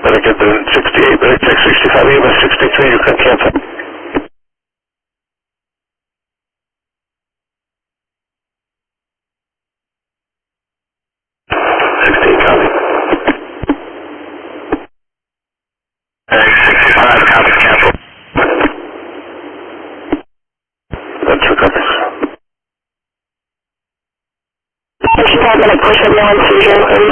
Better get the 68, better check 65, EMS 63, you can cancel. 16, copy. Hey, 65, copy, cancel. That's the copy. 65 minute push everyone, Cedar,